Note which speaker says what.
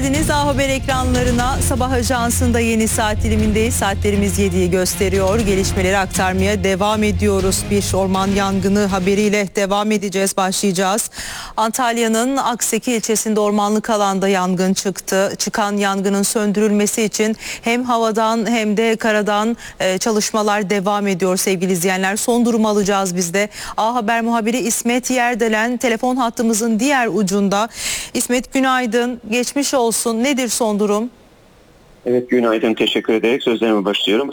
Speaker 1: geldiniz A Haber ekranlarına. Sabah ajansında yeni saat dilimindeyiz. Saatlerimiz 7'yi gösteriyor. Gelişmeleri aktarmaya devam ediyoruz. Bir orman yangını haberiyle devam edeceğiz, başlayacağız. Antalya'nın Akseki ilçesinde ormanlık alanda yangın çıktı. Çıkan yangının söndürülmesi için hem havadan hem de karadan çalışmalar devam ediyor sevgili izleyenler. Son durumu alacağız biz de. A Haber muhabiri İsmet Yerdelen telefon hattımızın diğer ucunda. İsmet, günaydın, geçmiş olsun. Nedir son durum?
Speaker 2: Evet, günaydın, teşekkür ederek sözlerime başlıyorum.